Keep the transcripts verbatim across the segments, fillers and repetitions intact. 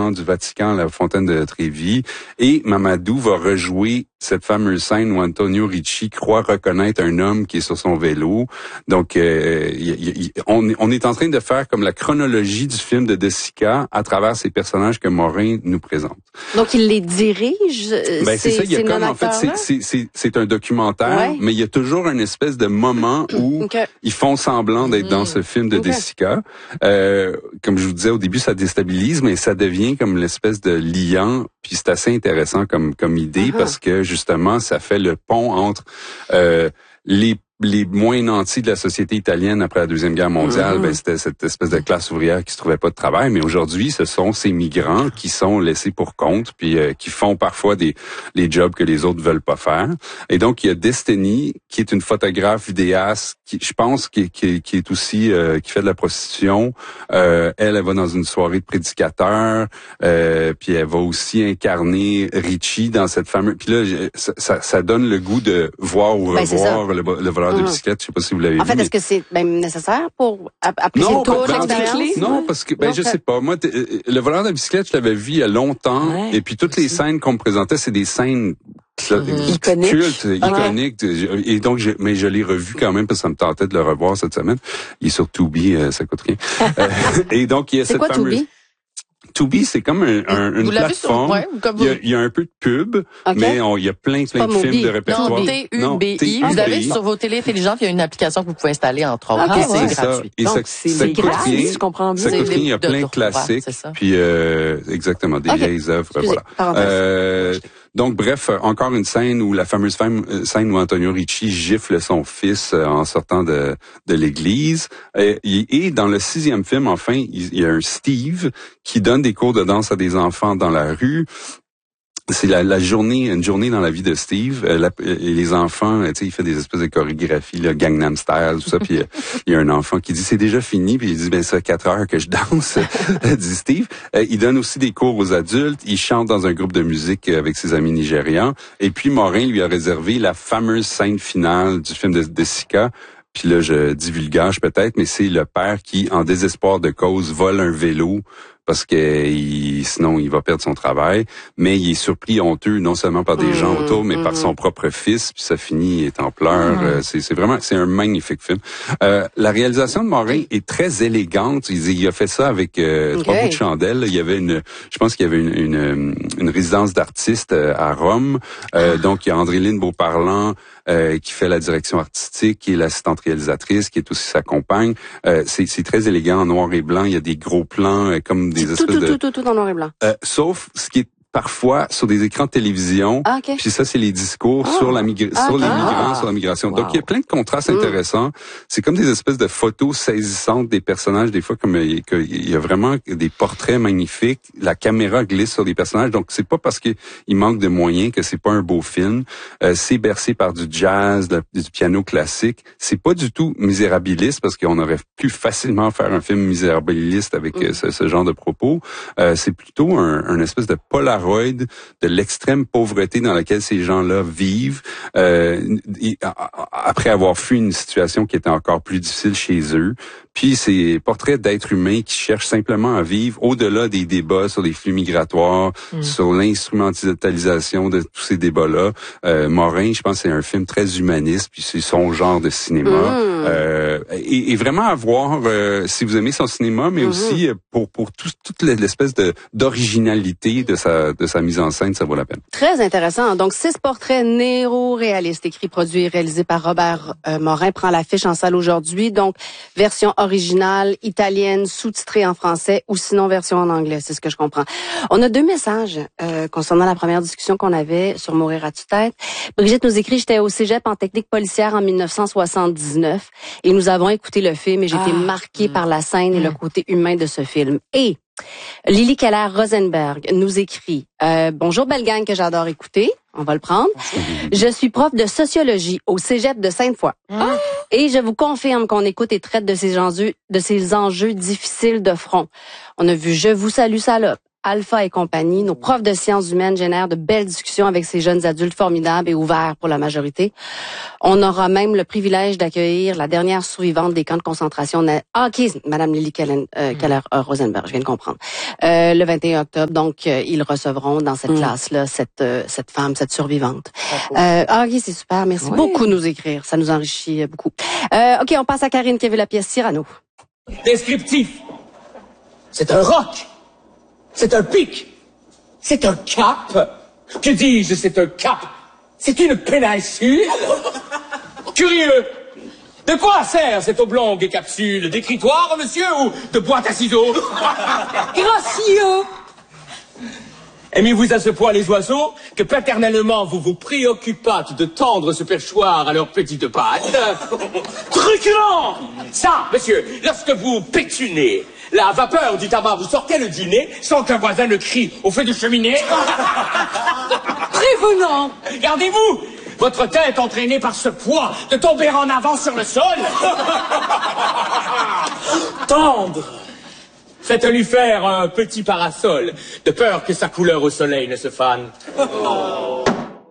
monument du Vatican, la fontaine de Trévi. Et Mamadou va rejouer cette fameuse scène où Antonio Ricci croit reconnaître un homme qui est sur son vélo. Donc, euh, y, y, on, on est en train de faire comme la chronologie du film de De Sica à travers ces personnages que Morin nous présente. Donc, il les dirige? Ben, c'est ça, il y a comme, en fait, c'est, c'est, c'est, c'est un documentaire, ouais. mais il y a toujours une espèce de moment où okay. ils font semblant d'être mmh. dans ce film de okay. De Sica. Euh, comme je vous disais au début, ça déstabilise, mais ça devient comme l'espèce de liant. Puis c'est assez intéressant comme comme idée uh-huh. parce que justement, ça fait le pont entre euh, les les moins nantis de la société italienne après la Deuxième Guerre mondiale, mm-hmm. ben c'était cette espèce de classe ouvrière qui se trouvait pas de travail, mais aujourd'hui, ce sont ces migrants qui sont laissés pour compte, puis euh, qui font parfois des les jobs que les autres veulent pas faire. Et donc, il y a Destiny, qui est une photographe vidéaste, qui, je pense, qui, qui, qui est aussi euh, qui fait de la prostitution. Euh, elle, elle va dans une soirée de prédicateurs, euh, puis elle va aussi incarner Ricci dans cette fameuse. Puis là, ça, ça, ça donne le goût de voir ou ben, revoir le, le voleur de bicyclette. Je sais pas si vous l'avez en vu. fait, mais... est-ce que c'est même nécessaire pour apprécier non, toute ben, l'expérience? Non, parce que ben non, je sais pas. Moi, le voleur de bicyclette, je l'avais vu il y a longtemps, ouais, et puis toutes les scènes qu'on me présentait, c'est des scènes Mmh. iconique, culte, iconique. Okay. Et donc, je, mais je l'ai revu quand même parce que ça me tentait de le revoir cette semaine. Il est sur Tubi, euh, ça coûte rien. euh, et donc, il y a c'est cette quoi, fameuse. Tubi? Tubi, c'est comme un, un, une plateforme. Sur, ouais, comme il, y a, il y a un peu de pub, okay. mais on, il y a plein, plein de films de répertoire. Non, T U B I. Vous avez sur vos télés intelligentes, il y a une application que vous pouvez installer entre autres. Okay, c'est ouais. gratuit. Et donc, ça, c'est ça coûte rien. Si je comprends bien. Ça coûte rien. Il y a plein de classiques. Puis, euh, exactement, des okay. vieilles œuvres. Excusez, voilà. Euh, donc, bref, encore une scène où la fameuse scène où Antonio Ricci gifle son fils en sortant de, de l'église. Et, et dans le sixième film, enfin, il y a un Steve qui donne des cours de danse à des enfants dans la rue. C'est la, la journée, une journée dans la vie de Steve. Euh, la, et les enfants, tu sais, il fait des espèces de chorégraphies, là, Gangnam Style, tout ça. Puis il y a un enfant qui dit c'est déjà fini. Puis il dit ben ça fait quatre heures que je danse, dit Steve. Euh, il donne aussi des cours aux adultes. Il chante dans un groupe de musique avec ses amis nigérians. Et puis Morin lui a réservé la fameuse scène finale du film de, de Sica. Puis là, je divulgage peut-être, mais c'est le père qui, en désespoir de cause, vole un vélo parce que il, sinon il va perdre son travail. Mais il est surpris, honteux, non seulement par des mmh, gens autour, mais mmh. par son propre fils. Puis ça finit, il est en pleurs. Mmh. Euh, c'est, c'est vraiment, c'est un magnifique film. Euh, la réalisation de Morin est très élégante. Il, il a fait ça avec euh, okay. trois bouts de chandelle. Il y avait une, je pense qu'il y avait une, une, une résidence d'artistes à Rome. Euh, ah. Donc il y a Andréline Beauparlant euh, qui fait la direction artistique, qui est l'assistante réalisatrice, qui est aussi sa compagne. Euh, c'est, c'est très élégant en noir et blanc. Il y a des gros plans euh, comme des tout, tout, de... tout, tout, tout en noir et blanc. Euh, sauf ce qui est parfois sur des écrans de télévision. Ah, okay. Puis ça, c'est les discours oh. sur la migra- ah, sur okay. les migrants, ah. sur la migration. Wow. Donc, il y a plein de contrastes mm. intéressants. C'est comme des espèces de photos saisissantes des personnages. Des fois, comme il y a vraiment des portraits magnifiques. La caméra glisse sur les personnages. Donc, c'est pas parce qu'il manque de moyens que c'est pas un beau film. Euh, c'est bercé par du jazz, de, du piano classique. C'est pas du tout misérabiliste parce qu'on aurait pu facilement faire un film misérabiliste avec mm. euh, ce, ce genre de propos. Euh, c'est plutôt un, un espèce de polar de l'extrême pauvreté dans laquelle ces gens-là vivent euh, après avoir fui une situation qui était encore plus difficile chez eux. Puis ces portraits d'êtres humains qui cherchent simplement à vivre au-delà des débats sur les flux migratoires, mmh. sur l'instrumentalisation de tous ces débats-là. Euh, Morin, je pense, c'est un film très humaniste, puis c'est son genre de cinéma. Mmh. Euh, et, et vraiment à voir, euh, si vous aimez son cinéma, mais mmh. aussi pour pour tout, toute l'espèce de d'originalité de sa de sa mise en scène, ça vaut la peine. Très intéressant. Donc six portraits néo-réalistes, écrits, produits et réalisés par Robert euh, Morin, prend l'affiche en salle aujourd'hui. Donc version originale, italienne, sous-titrée en français ou sinon version en anglais, c'est ce que je comprends. On a deux messages euh, concernant la première discussion qu'on avait sur Mourir à tue-tête. Brigitte nous écrit « J'étais au cégep en technique policière en dix-neuf cent soixante-dix-neuf et nous avons écouté le film et j'ai été ah, marquée mmh. par la scène et mmh. le côté humain de ce film. » Et Lily Keller-Rosenberg nous écrit euh, « Bonjour belle gang que j'adore écouter. » On va le prendre. Je suis prof de sociologie au cégep de Sainte-Foy. Ah. Et je vous confirme qu'on écoute et traite de ces enjeux, de ces enjeux difficiles de front. On a vu « Je vous salue salope », Alpha et compagnie. Nos profs de sciences humaines génèrent de belles discussions avec ces jeunes adultes formidables et ouverts pour la majorité. On aura même le privilège d'accueillir la dernière survivante des camps de concentration. Ah, ok, Madame Lily Keller, euh, Keller euh, Rosenberg, je viens de comprendre. Euh, le vingt et un octobre, donc euh, ils recevront dans cette mm. classe-là cette euh, cette femme, cette survivante. Euh, ah, ok, c'est super. Merci oui. beaucoup de nous écrire. Ça nous enrichit beaucoup. Euh, ok, on passe à Karine qui a vu la pièce Cyrano. Descriptif. C'est un roc. C'est un pic. C'est un cap. Que dis-je, c'est un cap. C'est une péninsule. Curieux. De quoi sert cette oblongue capsule? D'écritoire, monsieur, ou de boîte à ciseaux? Gracieux. Aimez-vous à ce point les oiseaux que paternellement vous vous préoccupâtes de tendre ce perchoir à leurs petites pattes? Truculent! Ça, monsieur, lorsque vous pétunez, la vapeur du tabac vous sortait le dîner sans qu'un voisin ne crie au feu de cheminée? Prévenant! Gardez-vous! Votre tête entraînée par ce poids de tomber en avant sur le sol? Tendre! Faites-lui faire un petit parasol, de peur que sa couleur au soleil ne se fane. Oh.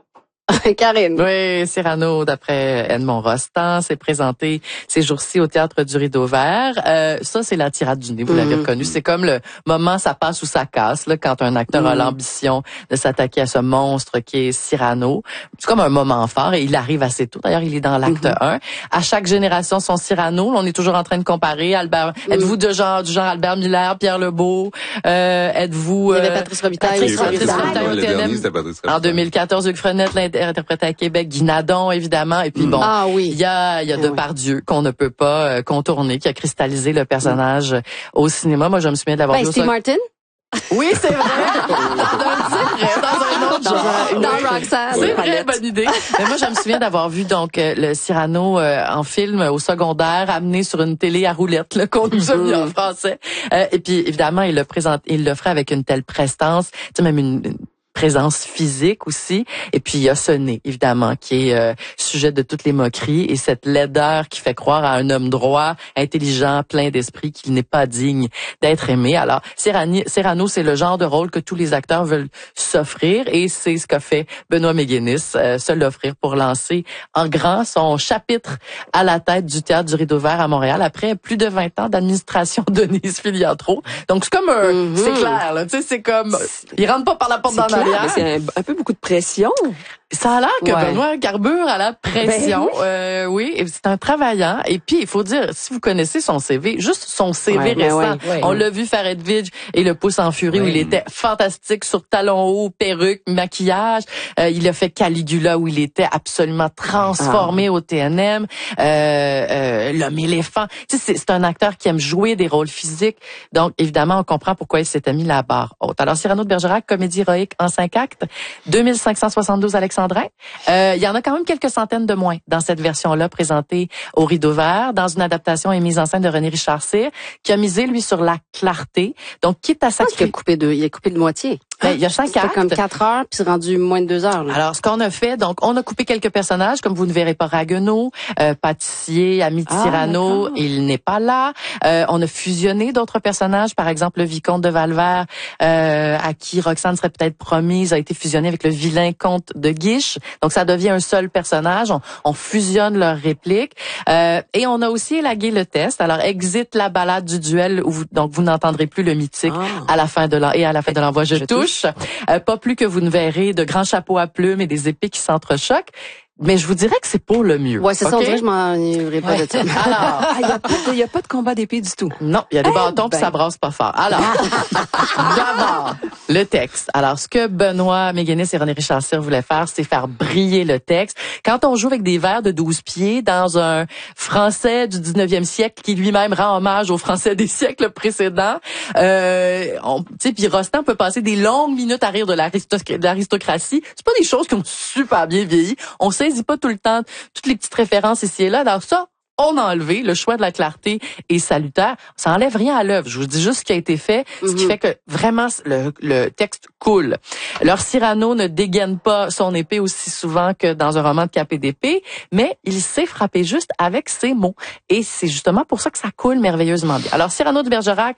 Karine. Oui, Cyrano, d'après Edmond Rostand, s'est présenté ces jours-ci au Théâtre du Rideau Vert. Euh, ça, c'est la tirade du nez, vous l'avez mm-hmm. reconnu. C'est comme le moment ça passe ou ça casse, là, quand un acteur mm-hmm. a l'ambition de s'attaquer à ce monstre qui est Cyrano. C'est comme un moment fort et il arrive assez tôt. D'ailleurs, il est dans l'acte mm-hmm. un. À chaque génération, son Cyrano. On est toujours en train de comparer. Albert, mm-hmm. êtes-vous de genre, du genre Albert Miller, Pierre Lebeau? Euh, êtes-vous... Euh, il y avait Patrice Robitaille. Patrice Robitaille au T N M. En deux mille quatorze, Hugues Frenette interprété à Québec, Guy Nadon, évidemment, et puis bon, ah, oui. il y a, il y a Depardieu qu'on ne peut pas euh, contourner, qui a cristallisé le personnage mm. au cinéma. Moi, je me souviens de l'avoir ben, vu. Steve Martin? Oui, c'est vrai. C'est vrai, dans un autre genre. Dans Roxanne. C'est vrai, bonne idée. Mais moi, je me souviens d'avoir vu donc euh, le Cyrano euh, en film au secondaire, amené sur une télé à roulette, là, qu'on nous a mis en français. Euh, et puis, évidemment, il le présente, il le ferait avec une telle prestance, tu sais, même une, une présence physique aussi. Et puis, il y a ce nez, évidemment, qui est euh, sujet de toutes les moqueries et cette laideur qui fait croire à un homme droit, intelligent, plein d'esprit, qu'il n'est pas digne d'être aimé. Alors, Cyrano, Cyrano, c'est le genre de rôle que tous les acteurs veulent s'offrir et c'est ce qu'a fait Benoît Méguénis, euh, se l'offrir pour lancer en grand son chapitre à la tête du Théâtre du Rideau Vert à Montréal après plus de vingt ans d'administration de Denise Filiatro. Donc, c'est comme un... Mm-hmm. C'est clair, là. Tu sais, c'est comme... Il rentre pas par la porte d'en arrière. Mais c'est un, un peu beaucoup de pression. Ça a l'air que ouais. Benoît carbure à la pression. Ben oui, euh, oui c'est un travaillant. Et puis, il faut dire, si vous connaissez son C V, juste son C V ouais, récent, ouais, ouais, on ouais. l'a vu faire Edwidge et Le Pouce en furie, ouais. où il était fantastique sur talons hauts, perruque, maquillage. Euh, il a fait Caligula, où il était absolument transformé ah. au T N M. Euh, euh, L'homme éléphant. Tu sais, c'est, c'est un acteur qui aime jouer des rôles physiques. Donc, évidemment, on comprend pourquoi il s'était mis la barre haute. Alors, Cyrano de Bergerac, comédie héroïque en cinq actes, deux mille cinq cent soixante-douze Alexandrin. Euh, il y en a quand même quelques centaines de moins dans cette version-là présentée au Rideau Vert, dans une adaptation et mise en scène de René Richard Cyr, qui a misé, lui, sur la clarté. Donc, quitte à sacrifier... Il a coupé de, il a coupé de moitié. Ben, il y a cinq actes. comme quatre heures, puis c'est rendu moins de deux heures. Là. Alors, ce qu'on a fait, donc, on a coupé quelques personnages, comme vous ne verrez pas Ragueneau, euh, pâtissier, ami de ah, Cyrano, d'accord. il n'est pas là. Euh, on a fusionné d'autres personnages, par exemple, le vicomte de Valvert, euh, à qui Roxane serait peut-être promise, a été fusionné avec le vilain comte de Guiche. Donc, ça devient un seul personnage. On, on fusionne leurs répliques. Euh, et on a aussi élagué le test. Alors, exit la balade du duel, où vous, donc, vous n'entendrez plus le mythique ah. à la fin de l'en, et à la fin de l'envoi, je, je touche. Euh, pas plus que vous ne verrez de grands chapeaux à plumes et des épées qui s'entrechoquent. Mais je vous dirais que c'est pour le mieux. Ouais, c'est okay? ça, on dirait que je m'en irai pas ouais. de ça. Alors, il ah, y a pas de, il y a pas de combat d'épée du tout. Non, il y a des eh bâtons ben. puis ça brasse pas fort. Alors, d'abord, le texte. Alors, ce que Benoît Méguénis et René Richard Cyr voulaient faire, c'est faire briller le texte. Quand on joue avec des vers de douze pieds dans un français du dix-neuvième siècle qui lui-même rend hommage aux français des siècles précédents, euh, on, tu sais, puis Rostand peut passer des longues minutes à rire de, l'aristoc- de l'aristocratie. C'est pas des choses qui ont super bien vieilli. On saisit pas tout le temps toutes les petites références ici et là. Alors ça, on a enlevé. Le choix de la clarté est salutaire. Ça enlève rien à l'œuvre. Je vous dis juste ce qui a été fait, mm-hmm. ce qui fait que vraiment le, le texte coule. Alors Cyrano ne dégaine pas son épée aussi souvent que dans un roman de Cap et d'épée, mais il sait frapper juste avec ses mots. Et c'est justement pour ça que ça coule merveilleusement bien. Alors Cyrano de Bergerac,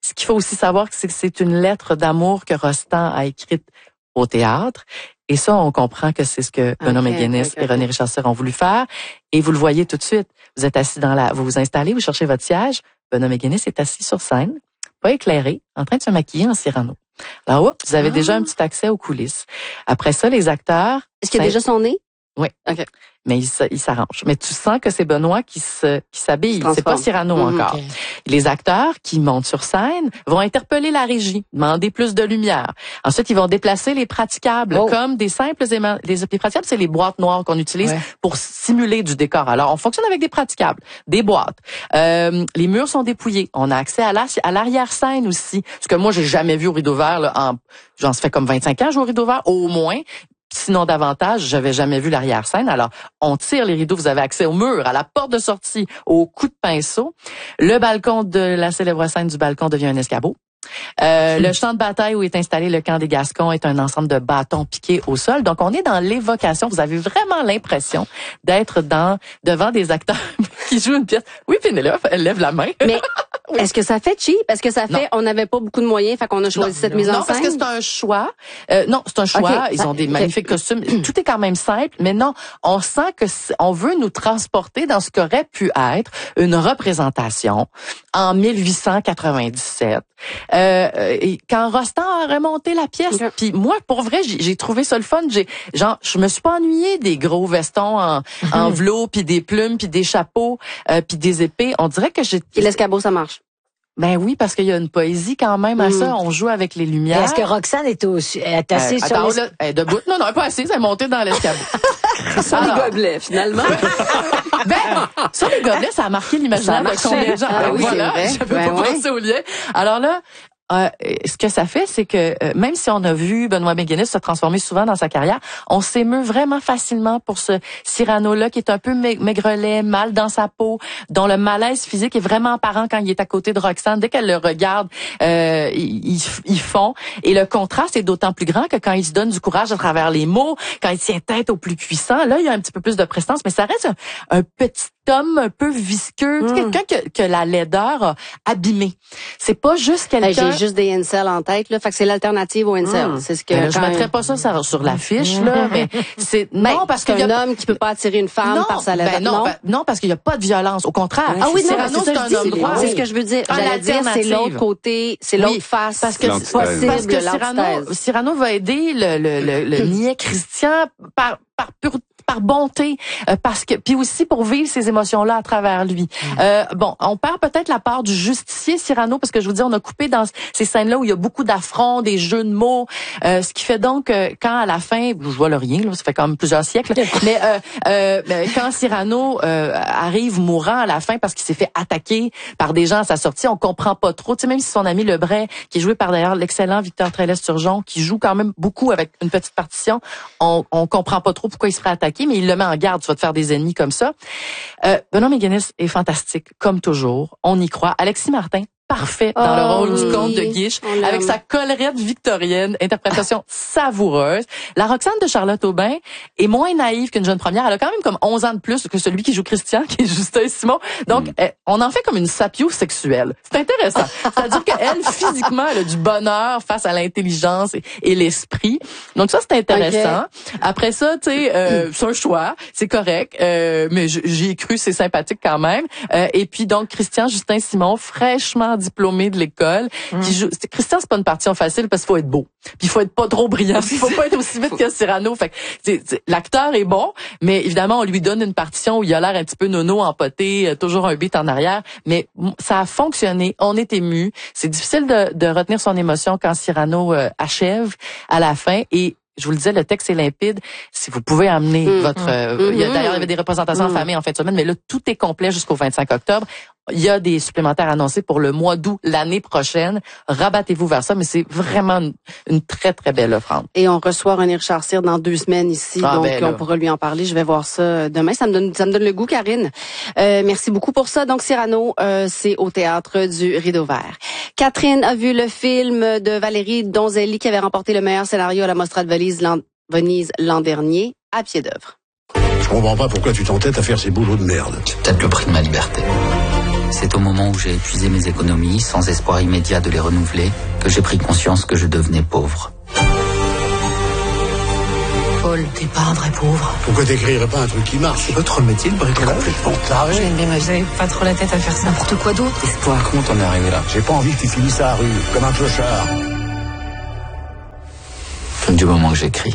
ce qu'il faut aussi savoir, c'est que c'est une lettre d'amour que Rostand a écrite au théâtre. Et ça, on comprend que c'est ce que Benoît okay, McGuinness okay, et René Richard Cyr ont voulu faire. Et vous le voyez tout de suite. Vous êtes assis dans la, vous vous installez, vous cherchez votre siège. Benoît McGuinness est assis sur scène, pas éclairé, en train de se maquiller en Cyrano. Alors, oups, vous avez ah. déjà un petit accès aux coulisses. Après ça, les acteurs... Est-ce qu'il y a déjà son nez? Oui. Okay. Mais il, il s'arrange. Mais tu sens que c'est Benoît qui se qui s'habille. C'est pas Cyrano mmh, encore. Okay. Les acteurs qui montent sur scène vont interpeller la régie, demander plus de lumière. Ensuite, ils vont déplacer les praticables oh. comme des simples aimants. Les, les praticables, c'est les boîtes noires qu'on utilise ouais. pour simuler du décor. Alors, on fonctionne avec des praticables, des boîtes. Euh, les murs sont dépouillés. On a accès à la, à l'arrière-scène aussi. Ce que moi, j'ai jamais vu au rideau vert. Là, en, j'en fait comme vingt-cinq ans, je joue au rideau vert, au moins. Sinon davantage, j'avais jamais vu l'arrière-scène. Alors, on tire les rideaux, vous avez accès au mur, à la porte de sortie, au coup de pinceau. Le balcon de la célèbre scène du balcon devient un escabeau. Euh, le champ de bataille où est installé le camp des Gascons est un ensemble de bâtons piqués au sol. Donc, on est dans l'évocation. Vous avez vraiment l'impression d'être dans devant des acteurs qui jouent une pièce. Oui, Pénélope, elle lève la main. Mais oui. Est-ce que ça fait cheap? Est-ce que ça fait, non. on n'avait pas beaucoup de moyens, fait qu'on a choisi non, cette non. mise en non, scène? Non, parce que c'est un choix. Euh, non, c'est un choix. Okay. Ils ont des okay. magnifiques costumes. Tout est quand même simple, mais non, on sent que on veut nous transporter dans ce qu'aurait pu être une représentation en mille huit cent quatre-vingt-dix-sept. Euh, et quand Rostand a remonté la pièce, okay. puis moi, pour vrai, j'ai, j'ai trouvé ça le fun. J'ai, genre, je me suis pas ennuyée des gros vestons en, en velours, puis des plumes, puis des chapeaux, euh, puis des épées. On dirait que j'ai. Et l'escabeau, ça marche. Ben oui, parce qu'il y a une poésie quand même à mm. ça. On joue avec les lumières. Est-ce que Roxane est, aussi, est assise euh, sur attends, les... là, elle est debout. Non, non, elle est pas assise. Elle est montée dans l'escabeau. Sur les gobelets, finalement. ben, sur les gobelets, ça a marqué l'imaginaire de combien de gens. Ah, ben, oui, voilà, j'avais ben, pas ouais. pensé au lien. Alors là, Euh, ce que ça fait, c'est que euh, même si on a vu Benoît McGuinness se transformer souvent dans sa carrière, on s'émeut vraiment facilement pour ce Cyrano-là qui est un peu maigrelet, mal dans sa peau, dont le malaise physique est vraiment apparent quand il est à côté de Roxane. Dès qu'elle le regarde, euh, ils, ils font. Et le contraste est d'autant plus grand que quand il se donne du courage à travers les mots, quand il tient tête au plus puissant, là, il y a un petit peu plus de prestance, mais ça reste un, un petit homme un peu visqueux, mmh. quelqu'un que, que la laideur a abîmé. C'est pas juste quelqu'un... Hey, j'ai juste des incels en tête, là. Fait que c'est l'alternative aux incels. Mmh. C'est ce que euh, je mettrais pas ça sur, sur l'affiche, là, mais c'est, ben, non, parce que qu'il un y a... homme qui peut pas attirer une femme non, par sa laideur. Ben non, non. Ben, non, parce qu'il y a pas de violence. Au contraire. Ah oui, non, Cyrano, c'est, c'est ça, un dis, homme droit. C'est ce que je veux dire. J'allais dire, c'est l'autre côté, c'est l'autre oui, face. Parce que, possible, parce que Cyrano, Cyrano va aider le, le, le, le niais Christian par, par pure par bonté, euh, parce que puis aussi pour vivre ces émotions-là à travers lui. Mmh. Euh, bon, on perd peut-être la part du justicier Cyrano, parce que je vous dis, on a coupé dans ces scènes-là où il y a beaucoup d'affronts, des jeux de mots, euh, ce qui fait donc que quand à la fin, je vois le rien, là, ça fait quand même plusieurs siècles, mais euh, euh, quand Cyrano euh, arrive mourant à la fin parce qu'il s'est fait attaquer par des gens à sa sortie, on comprend pas trop. Tu sais, même si son ami Lebray, qui est joué par d'ailleurs l'excellent Victor Trélez-Turgeon, qui joue quand même beaucoup avec une petite partition, on, on comprend pas trop pourquoi il se ferait attaquer, mais il le met en garde, tu vas te faire des ennemis comme ça. Euh, Benoît McGuinness est fantastique, comme toujours. On y croit. Alexis Martin, parfait dans oh, le rôle oui. du comte de Guiche, avec sa collerette victorienne, interprétation savoureuse. La Roxane de Charlotte Aubin est moins naïve qu'une jeune première. Elle a quand même comme onze ans de plus que celui qui joue Christian, qui est Justin Simon. Donc, mm. elle, on en fait comme une sapiosexuelle. C'est intéressant. C'est-à-dire qu'elle, physiquement, elle a du bonheur face à l'intelligence et, et l'esprit. Donc ça, c'est intéressant. Okay. Après ça, tu sais, euh, c'est un choix, c'est correct, euh, mais j'y ai cru, c'est sympathique quand même. Euh, et puis donc, Christian Justin Simon, fraîchement diplômé de l'école, mmh. qui joue. Christian, c'est pas une partition facile parce qu'il faut être beau, puis il faut être pas trop brillant, il faut pas être aussi vite que Cyrano. Fait que c'est, c'est, l'acteur est bon, mais évidemment on lui donne une partition où il a l'air un petit peu nono, empoté, toujours un beat en arrière, mais ça a fonctionné. On est ému. C'est difficile de, de retenir son émotion quand Cyrano euh, achève à la fin et je vous le disais, le texte est limpide. Si vous pouvez amener mmh, votre... Euh, mmh, il y a, d'ailleurs, il y avait des représentations mmh. en famille en fin de semaine, mais là, tout est complet jusqu'au vingt-cinq octobre. Il y a des supplémentaires annoncés pour le mois d'août l'année prochaine. Rabattez-vous vers ça, mais c'est vraiment une, une très, très belle offrande. Et on reçoit René Richard Cyr dans deux semaines ici, ah, donc ben on pourra lui en parler. Je vais voir ça demain. Ça me donne, ça me donne le goût, Karine. Euh, merci beaucoup pour ça. Donc, Cyrano, euh, c'est au Théâtre du Rideau Vert. Catherine a vu le film de Valérie Donzelli qui avait remporté le meilleur scénario à la Mostra de Venise l'an, Venise l'an dernier, à pied d'œuvre. Je comprends pas pourquoi tu t'entêtes à faire ces boulots de merde. C'est peut-être le prix de ma liberté. C'est au moment où j'ai épuisé mes économies, sans espoir immédiat de les renouveler, que j'ai pris conscience que je devenais pauvre. Paul, t'es pas un vrai pauvre. Pourquoi t'écrirais pas un truc qui marche? C'est votre métier, le bricolage? Complètement taré. Je l'aime bien, vous avez pas trop la tête à faire ça. N'importe quoi d'autre. Espoir, comment t'en es arrivé là? J'ai pas envie que tu finisses à la rue, comme un clochard. Du moment que j'écris.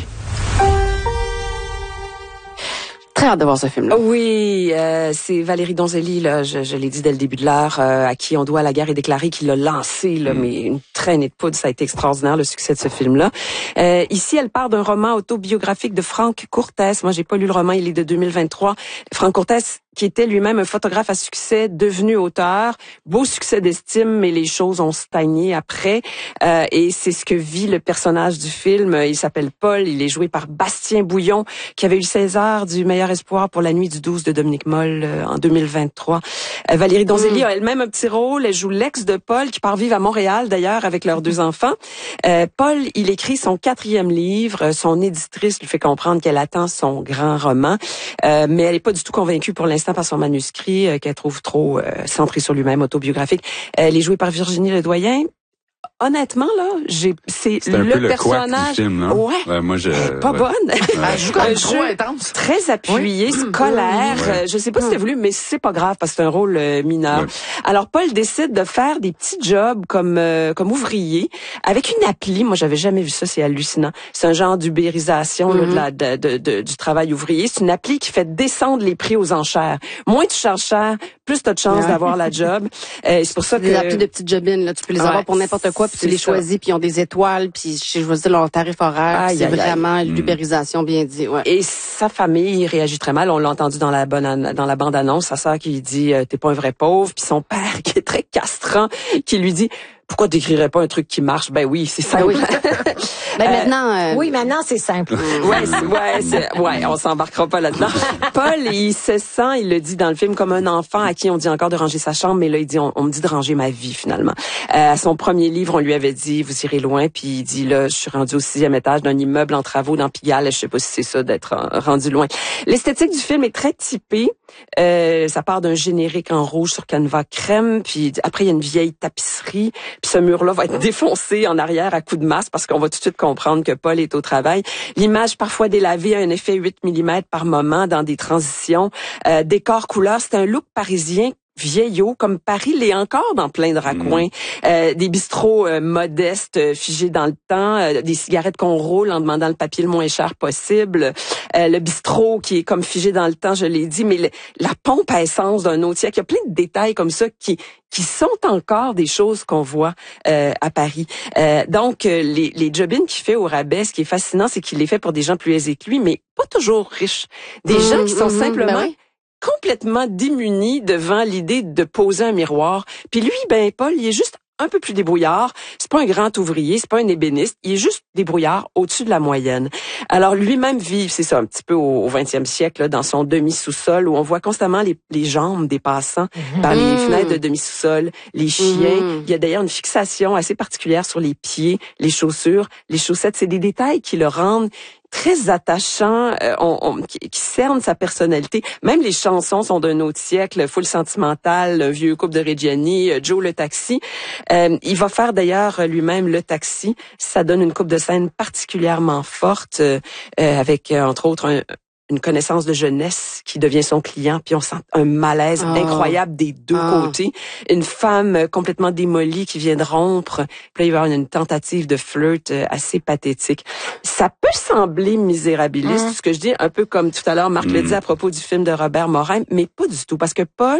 Très hâte de voir ce film-là. Oui, euh, c'est Valérie Donzelli, là, je, je l'ai dit dès le début de l'heure, euh, à qui on doit La guerre est déclarée, qui l'a lancé, là, mm. mais une traînée de poudre, ça a été extraordinaire, le succès de ce film-là. Euh, ici, elle part d'un roman autobiographique de Franck Courtès. Moi, j'ai pas lu le roman, il est de deux mille vingt-trois. Franck Courtès, qui était lui-même un photographe à succès, devenu auteur. Beau succès d'estime, mais les choses ont stagné après. Euh, et c'est ce que vit le personnage du film. Il s'appelle Paul, il est joué par Bastien Bouillon, qui avait eu le César du meilleur espoir pour La nuit du douze de Dominique Moll euh, en deux mille vingt-trois. Euh, Valérie Donzelli mmh. a elle-même un petit rôle. Elle joue l'ex de Paul, qui part vivre à Montréal, d'ailleurs, avec leurs deux enfants. Euh, Paul, il écrit son quatrième livre. Son éditrice lui fait comprendre qu'elle attend son grand roman. Euh, mais elle n'est pas du tout convaincue pour l'instant par son manuscrit euh, qu'elle trouve trop euh, centré sur lui-même, autobiographique. Elle est jouée par Virginie Ledoyen. Honnêtement, là, j'ai, c'est, c'est un le peu le personnage. Du film, non? Ouais. ouais. Moi, je. Pas ouais. bonne. Elle joue comme trop intense. Très appuyé, oui. scolaire. Ouais. Je sais pas si c'était voulu, mais c'est pas grave parce que c'est un rôle euh, mineur. Ouais. Alors, Paul décide de faire des petits jobs comme euh, comme ouvrier avec une appli. Moi, j'avais jamais vu ça. C'est hallucinant. C'est un genre d'ubérisation mm-hmm. là, de la, de, de, de, du travail ouvrier. C'est une appli qui fait descendre les prix aux enchères. Moins tu charges cher, plus t'as de chances ouais. d'avoir la job. Euh, c'est pour ça que des applis de petites jobines, là, tu peux les ouais. avoir pour n'importe quoi, puis tu les ça. choisis, puis ils ont des étoiles, puis je choisis leur tarif horaire. Aïe, c'est aïe, vraiment aïe. l'ubérisation bien dit. Ouais. Et sa famille réagit très mal. On l'a entendu dans la bonne dans la bande annonce. Sa sœur qui lui dit euh, t'es pas un vrai pauvre, puis son père qui est très castrant, qui lui dit pourquoi t'écrirais pas un truc qui marche? Ben oui, c'est simple. Ben oui. ben maintenant, euh... oui, maintenant c'est simple. ouais, c'est, ouais, c'est, ouais, on s'embarquera pas là-dedans. Paul, il se sent, il le dit dans le film, comme un enfant à qui on dit encore de ranger sa chambre, mais là il dit, on, on me dit de ranger ma vie finalement. Euh, à son premier livre, on lui avait dit, vous irez loin, puis il dit là, je suis rendu au sixième étage d'un immeuble en travaux dans Pigalle. Je sais pas si c'est ça d'être rendu loin. L'esthétique du film est très typée. Euh, ça part d'un générique en rouge sur canevas crème, puis après il y a une vieille tapisserie. Puis ce mur-là va être défoncé en arrière à coups de masse parce qu'on va tout de suite comprendre que Paul est au travail. L'image parfois délavée a un effet huit millimètres par moment dans des transitions. Euh, décor couleur, c'est un look parisien vieillot, comme Paris l'est encore dans plein de raccoins. Mmh. Euh, des bistrots euh, modestes, euh, figés dans le temps, euh, des cigarettes qu'on roule en demandant le papier le moins cher possible. Euh, le bistrot qui est comme figé dans le temps, je l'ai dit, mais le, la pompe à essence d'un autre siècle. Il y a plein de détails comme ça qui qui sont encore des choses qu'on voit euh, à Paris. Euh, donc, euh, les, les job-ins qu'il fait au rabais, ce qui est fascinant, c'est qu'il les fait pour des gens plus aisés que lui, mais pas toujours riches. Des mmh, gens qui sont mmh, simplement... Ben oui. complètement démuni devant l'idée de poser un miroir. Puis lui, ben Paul, il est juste un peu plus débrouillard. C'est pas un grand ouvrier, c'est pas un ébéniste. Il est juste débrouillard au-dessus de la moyenne. Alors lui-même vit, c'est ça, un petit peu au vingtième siècle, là, dans son demi-sous-sol, où on voit constamment les, les jambes des passants mmh. par les fenêtres de demi-sous-sol, les chiens. Mmh. Il y a d'ailleurs une fixation assez particulière sur les pieds, les chaussures, les chaussettes. C'est des détails qui le rendent très attachant, euh, on, on, qui, qui cerne sa personnalité. Même les chansons sont d'un autre siècle, Full Sentimental, Un vieux couple de Reggiani, euh, Joe le taxi. Euh, il va faire d'ailleurs lui-même le taxi. Ça donne une coupe de scène particulièrement forte, euh, euh, avec euh, entre autres un, une connaissance de jeunesse qui devient son client, puis on sent un malaise oh. incroyable des deux oh. côtés. Une femme complètement démolie qui vient de rompre, puis là, il va y avoir une tentative de flirt assez pathétique. Ça peut sembler misérabiliste, mm. ce que je dis, un peu comme tout à l'heure, Marc mm. le dit à propos du film de Robert Morin, mais pas du tout, parce que Paul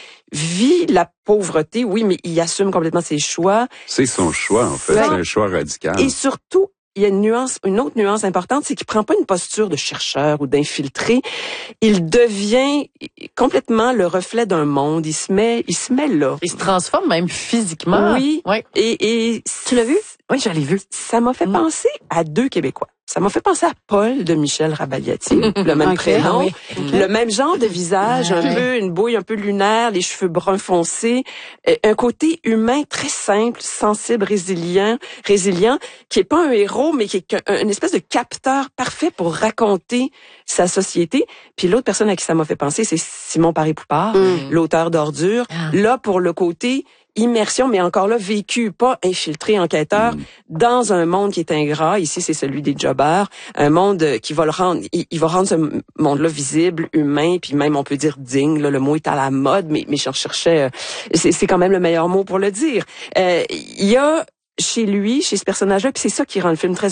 vit la pauvreté, oui, mais il assume complètement ses choix. C'est son choix, en fait, ouais. c'est un choix radical. Et surtout, il y a une nuance, une autre nuance importante, c'est qu'il prend pas une posture de chercheur ou d'infiltré. Il devient complètement le reflet d'un monde. Il se met, il se met là. Il se transforme même physiquement. Oui. Ouais. Et, et tu l'as vu? Oui, je l'ai vu. Ça m'a fait mmh. penser à deux Québécois. Ça m'a fait penser à Paul de Michel Rabagliati, le même okay, prénom, ah oui. okay. le même genre de visage, ah, un oui. peu une bouille un peu lunaire, les cheveux bruns foncés, un côté humain très simple, sensible, résilient, résilient, qui est pas un héros, mais qui est une espèce de capteur parfait pour raconter sa société. Puis l'autre personne à qui ça m'a fait penser, c'est Simon Paré-Poupard, mm. l'auteur d'Ordures. Ah. Là, pour le côté immersion, mais encore là, vécu, pas infiltré, enquêteur, mm. dans un monde qui est ingrat. Ici, c'est celui des jobbers. Un monde qui va le rendre, il, il va rendre ce monde-là visible, humain, puis même, on peut dire digne. Là, le mot est à la mode, mais, mais je recherchais, c'est, c'est quand même le meilleur mot pour le dire. Euh, il y a chez lui, chez ce personnage-là, puis c'est ça qui rend le film très